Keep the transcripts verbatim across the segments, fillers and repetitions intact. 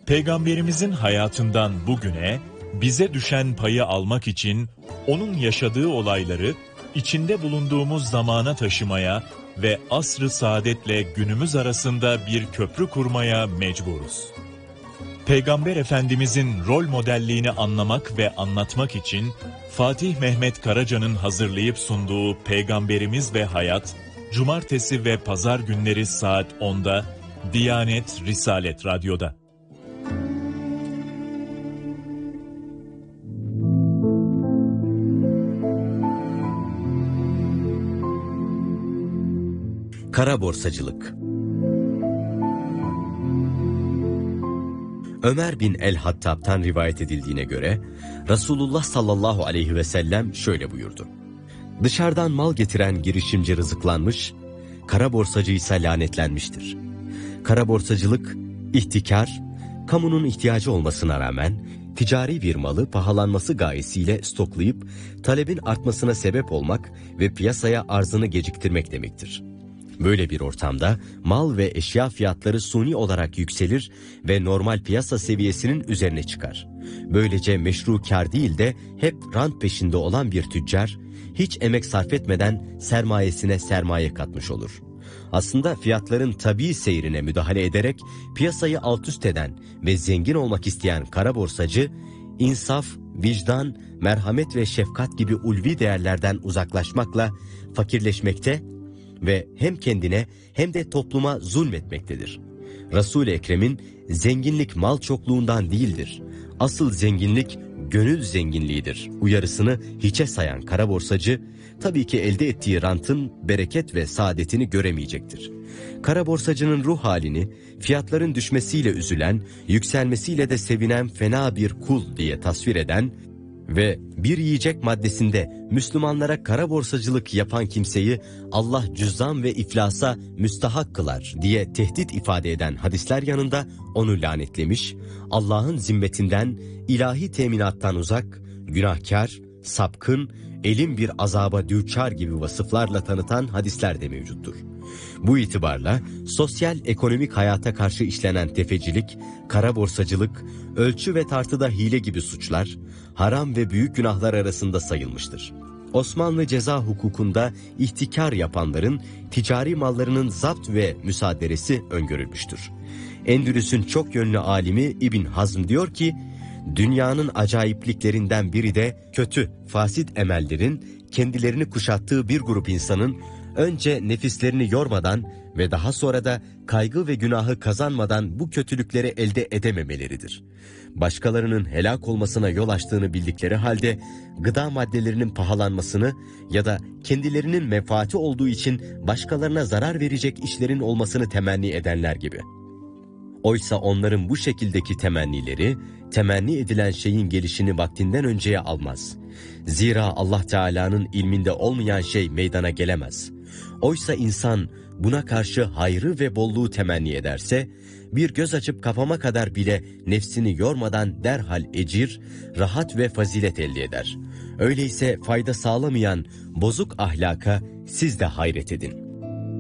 Peygamberimizin hayatından bugüne bize düşen payı almak için onun yaşadığı olayları içinde bulunduğumuz zamana taşımaya ve asr-ı saadetle günümüz arasında bir köprü kurmaya mecburuz. Peygamber Efendimizin rol modelliğini anlamak ve anlatmak için Fatih Mehmet Karaca'nın hazırlayıp sunduğu Peygamberimiz ve Hayat, Cumartesi ve Pazar günleri saat onda Diyanet Risalet Radyo'da. Kara borsacılık. Ömer bin el-Hattab'tan rivayet edildiğine göre Resulullah sallallahu aleyhi ve sellem şöyle buyurdu: Dışarıdan mal getiren girişimci rızıklanmış, kara borsacı ise lanetlenmiştir. Kara borsacılık, ihtikar, kamunun ihtiyacı olmasına rağmen ticari bir malı pahalanması gayesiyle stoklayıp talebin artmasına sebep olmak ve piyasaya arzını geciktirmek demektir. Böyle bir ortamda mal ve eşya fiyatları suni olarak yükselir ve normal piyasa seviyesinin üzerine çıkar. Böylece meşru kar değil de hep rant peşinde olan bir tüccar, hiç emek sarf etmeden sermayesine sermaye katmış olur. Aslında fiyatların tabii seyrine müdahale ederek piyasayı alt üst eden ve zengin olmak isteyen kara borsacı, insaf, vicdan, merhamet ve şefkat gibi ulvi değerlerden uzaklaşmakla fakirleşmekte ve hem kendine hem de topluma zulmetmektedir. Resul-i Ekrem'in zenginlik mal çokluğundan değildir, asıl zenginlik gönül zenginliğidir uyarısını hiçe sayan kara borsacı, tabii ki elde ettiği rantın bereket ve saadetini göremeyecektir. Kara borsacının ruh halini fiyatların düşmesiyle üzülen, yükselmesiyle de sevinen fena bir kul diye tasvir eden ve bir yiyecek maddesinde Müslümanlara kara borsacılık yapan kimseyi Allah cüzzam ve iflasa müstahak kılar diye tehdit ifade eden hadisler yanında onu lanetlemiş, Allah'ın zimmetinden, ilahi teminattan uzak, günahkar, sapkın, elin bir azaba düçar gibi vasıflarla tanıtan hadisler de mevcuttur. Bu itibarla sosyal ekonomik hayata karşı işlenen tefecilik, kara borsacılık, ölçü ve tartıda hile gibi suçlar, haram ve büyük günahlar arasında sayılmıştır. Osmanlı ceza hukukunda ihtikar yapanların ticari mallarının zapt ve müsaderesi öngörülmüştür. Endülüs'ün çok yönlü alimi İbn Hazm diyor ki, dünyanın acayipliklerinden biri de kötü, fasit emellerin kendilerini kuşattığı bir grup insanın önce nefislerini yormadan ve daha sonra da kaygı ve günahı kazanmadan bu kötülükleri elde edememeleridir. Başkalarının helak olmasına yol açtığını bildikleri halde gıda maddelerinin pahalanmasını ya da kendilerinin menfaati olduğu için başkalarına zarar verecek işlerin olmasını temenni edenler gibi. Oysa onların bu şekildeki temennileri, temenni edilen şeyin gelişini vaktinden önceye almaz. Zira Allah Teala'nın ilminde olmayan şey meydana gelemez. Oysa insan buna karşı hayrı ve bolluğu temenni ederse, bir göz açıp kapama kadar bile nefsini yormadan derhal ecir, rahat ve fazilet elde eder. Öyleyse fayda sağlamayan bozuk ahlaka siz de hayret edin.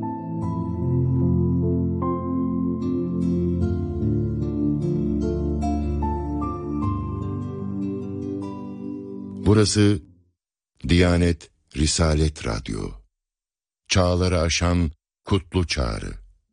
Burası Diyanet Risalet Radyo. Çağları aşan kutlu çağrı.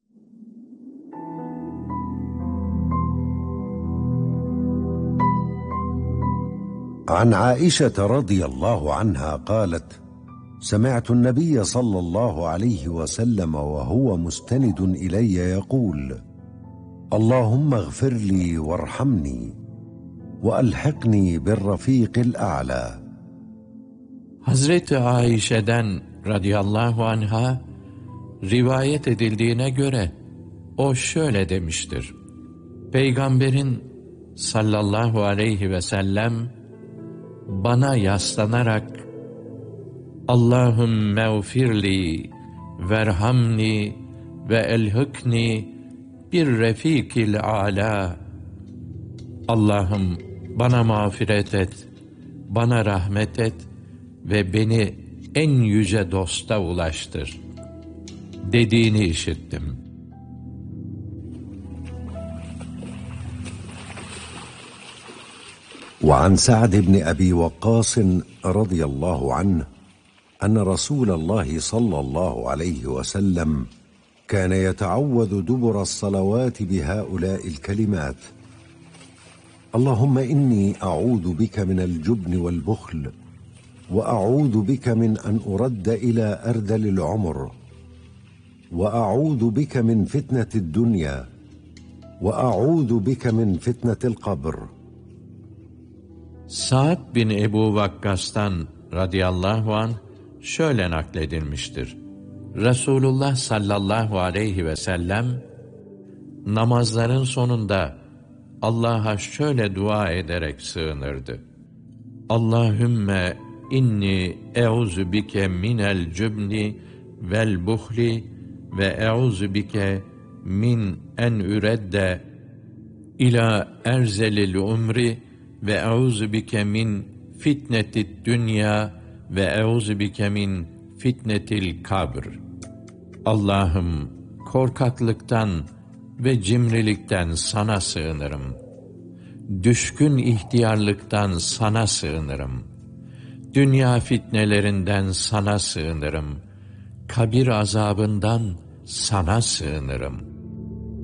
عن عائشة رضي الله عنها قالت: سمعت النبي صلى الله عليه وسلم وهو مستند إلي يقول: اللهم اغفر لي وارحمني وألحقني بالرفيق الأعلى. Hazreti Ayşe'den radıyallahu anha rivayet edildiğine göre o şöyle demiştir: Peygamberin sallallahu aleyhi ve sellem bana yaslanarak Allahümme ufirli verhamni ve elhikni bir refikil a'la, Allah'ım bana mağfiret et, bana rahmet et ve beni en yüce dosta ulaştır dediğini işittim. وعن سعد بن أبي وقاص رضي الله عنه أن رسول الله صلى الله عليه وسلم كان يتعوذ دبر الصلوات بهؤلاء الكلمات: اللهم إني أعوذ بك من الجبن والبخل، وأعوذ بك من أن أرد إلى أرذل العمر، وأعوذ بك من فتنة الدنيا، وأعوذ بك من فتنة القبر. Sa'd bin Ebu Vakkas'tan radıyallahu anh şöyle nakledilmiştir. Resulullah sallallahu aleyhi ve sellem namazların sonunda Allah'a şöyle dua ederek sığınırdı: Allahümme inni e'uzu bike minel cübni vel buhli ve e'uzu bike min en üredde ila erzelil umri ve e'uzu bike min fitnetid dünya ve e'uzu bike min fitnetil kabr. Allah'ım, korkaklıktan ve cimrilikten sana sığınırım. Düşkün ihtiyarlıktan sana sığınırım. Dünya fitnelerinden sana sığınırım. Kabir azabından sana sığınırım.